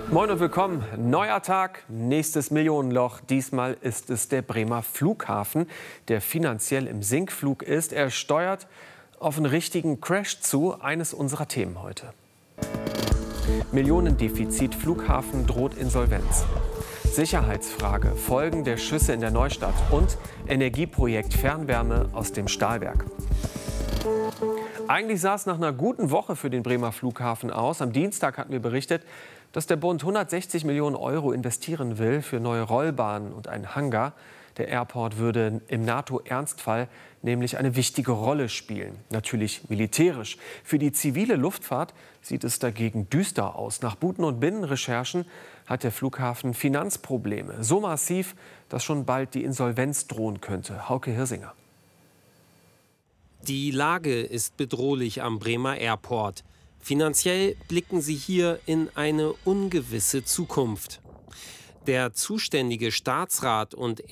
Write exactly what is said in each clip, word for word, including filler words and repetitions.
Moin und willkommen. Neuer Tag, nächstes Millionenloch. Diesmal ist es der Bremer Flughafen, der finanziell im Sinkflug ist. Er steuert auf einen richtigen Crash zu. Eines unserer Themen heute. Millionendefizit, Flughafen droht Insolvenz. Sicherheitsfrage, Folgen der Schüsse in der Neustadt und Energieprojekt Fernwärme aus dem Stahlwerk. Eigentlich sah es nach einer guten Woche für den Bremer Flughafen aus. Am Dienstag hatten wir berichtet, dass der Bund hundertsechzig Millionen Euro investieren will für neue Rollbahnen und einen Hangar. Der Airport würde im NATO-Ernstfall nämlich eine wichtige Rolle spielen. Natürlich militärisch. Für die zivile Luftfahrt sieht es dagegen düster aus. Nach Buten- und Binnenrecherchen hat der Flughafen Finanzprobleme. So massiv, dass schon bald die Insolvenz drohen könnte. Hauke Hirsinger. Die Lage ist bedrohlich am Bremer Airport. Finanziell blicken sie hier in eine ungewisse Zukunft. Der zuständige Staatsrat und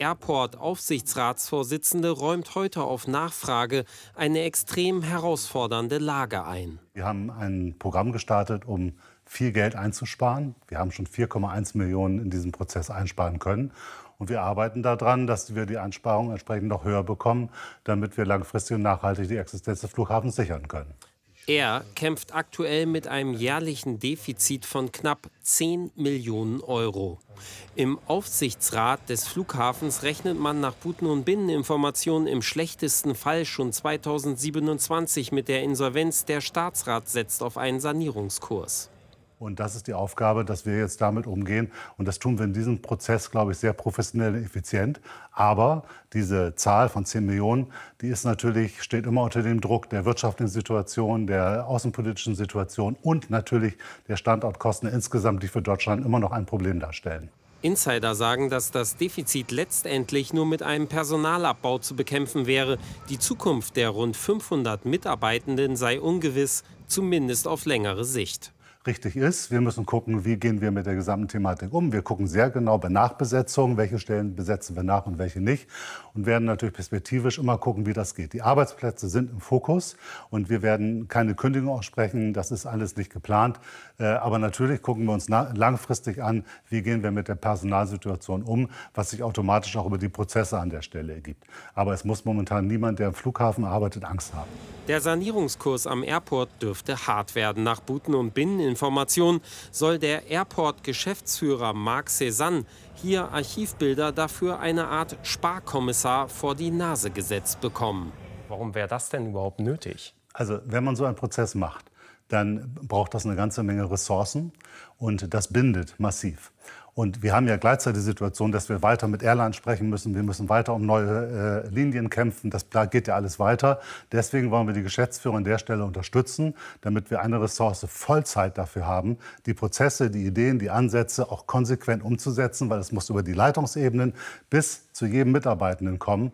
Airport-Aufsichtsratsvorsitzende räumt heute auf Nachfrage eine extrem herausfordernde Lage ein. Wir haben ein Programm gestartet, um viel Geld einzusparen. Wir haben schon vier Komma eins Millionen in diesem Prozess einsparen können. Und wir arbeiten daran, dass wir die Einsparungen entsprechend noch höher bekommen, damit wir langfristig und nachhaltig die Existenz des Flughafens sichern können. Er kämpft aktuell mit einem jährlichen Defizit von knapp zehn Millionen Euro. Im Aufsichtsrat des Flughafens rechnet man nach Buten- und Binneninformationen im schlechtesten Fall schon zweitausendsiebenundzwanzig mit der Insolvenz. Der Staatsrat setzt auf einen Sanierungskurs. Und das ist die Aufgabe, dass wir jetzt damit umgehen. Und das tun wir in diesem Prozess, glaube ich, sehr professionell und effizient. Aber diese Zahl von zehn Millionen, die ist natürlich, steht immer unter dem Druck der wirtschaftlichen Situation, der außenpolitischen Situation und natürlich der Standortkosten insgesamt, die für Deutschland immer noch ein Problem darstellen. Insider sagen, dass das Defizit letztendlich nur mit einem Personalabbau zu bekämpfen wäre. Die Zukunft der rund fünfhundert Mitarbeitenden sei ungewiss, zumindest auf längere Sicht. Richtig ist. Wir müssen gucken, wie gehen wir mit der gesamten Thematik um. Wir gucken sehr genau bei Nachbesetzungen, welche Stellen besetzen wir nach und welche nicht. Und werden natürlich perspektivisch immer gucken, wie das geht. Die Arbeitsplätze sind im Fokus und wir werden keine Kündigung aussprechen. Das ist alles nicht geplant. Aber natürlich gucken wir uns langfristig an, wie gehen wir mit der Personalsituation um, was sich automatisch auch über die Prozesse an der Stelle ergibt. Aber es muss momentan niemand, der im Flughafen arbeitet, Angst haben. Der Sanierungskurs am Airport dürfte hart werden. Nach Buten- und Binneninformationen soll der Airport-Geschäftsführer Marc Cézanne hier Archivbilder dafür eine Art Sparkommissar vor die Nase gesetzt bekommen. Warum wäre das denn überhaupt nötig? Also wenn man so einen Prozess macht, dann braucht das eine ganze Menge Ressourcen und das bindet massiv. Und wir haben ja gleichzeitig die Situation, dass wir weiter mit Airlines sprechen müssen. Wir müssen weiter um neue äh, Linien kämpfen. Das da geht ja alles weiter. Deswegen wollen wir die Geschäftsführer an der Stelle unterstützen, damit wir eine Ressource Vollzeit dafür haben, die Prozesse, die Ideen, die Ansätze auch konsequent umzusetzen, weil es muss über die Leitungsebenen bis zu jedem Mitarbeitenden kommen.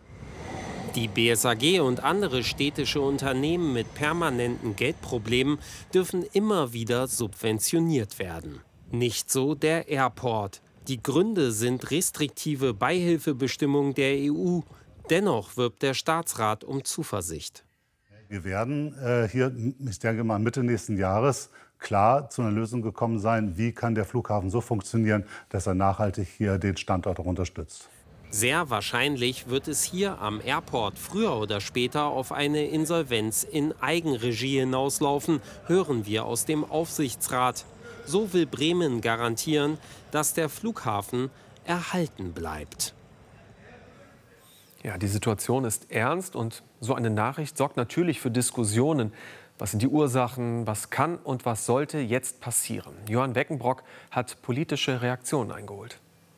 Die B S A G und andere städtische Unternehmen mit permanenten Geldproblemen dürfen immer wieder subventioniert werden. Nicht so der Airport. Die Gründe sind restriktive Beihilfebestimmungen der E U. Dennoch wirbt der Staatsrat um Zuversicht. Wir werden äh, hier, ich denke mal Mitte nächsten Jahres, klar zu einer Lösung gekommen sein, wie kann der Flughafen so funktionieren, dass er nachhaltig hier den Standort auch unterstützt. Sehr wahrscheinlich wird es hier am Airport früher oder später auf eine Insolvenz in Eigenregie hinauslaufen, hören wir aus dem Aufsichtsrat. So will Bremen garantieren, dass der Flughafen erhalten bleibt. Ja, die Situation ist ernst und so eine Nachricht sorgt natürlich für Diskussionen. Was sind die Ursachen, was kann und was sollte jetzt passieren? Johann Beckenbrock hat politische Reaktionen eingeholt.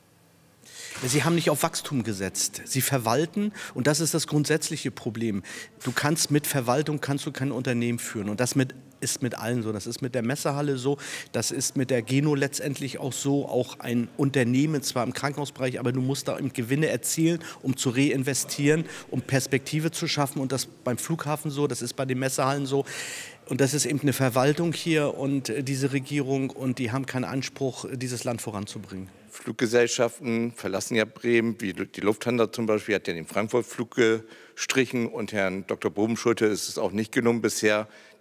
Sie haben nicht auf Wachstum gesetzt. Sie verwalten und das ist das grundsätzliche Problem. Du kannst mit Verwaltung kannst du kein Unternehmen führen und das mit, ist mit allen so. Das ist mit der Messehalle so, das ist mit der Geno letztendlich auch so. Auch ein Unternehmen, zwar im Krankenhausbereich, aber du musst da Gewinne erzielen, um zu reinvestieren, um Perspektive zu schaffen und das beim Flughafen so, das ist bei den Messehallen so. Und das ist eben eine Verwaltung hier und diese Regierung und die haben keinen Anspruch, dieses Land voranzubringen. Fluggesellschaften verlassen ja Bremen, wie die Lufthansa zum Beispiel, hat ja den Frankfurt-Flug gestrichen und Herrn Doktor Bobenschulte ist es auch nicht gelungen bisher,